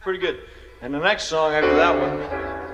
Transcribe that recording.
Pretty good. And the next song after that one